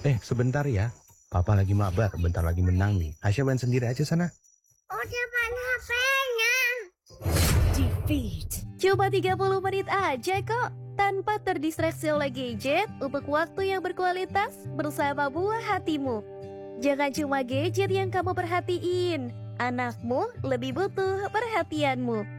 Sebentar ya. Papa lagi mabar, bentar lagi menang nih. Asya main sendiri aja sana. Udah main HP-nya. Defeat. Cuma 30 menit aja kok. Tanpa terdistraksi oleh gadget untuk waktu yang berkualitas bersama buah hatimu. Jangan cuma gadget yang kamu perhatiin. Anakmu lebih butuh perhatianmu.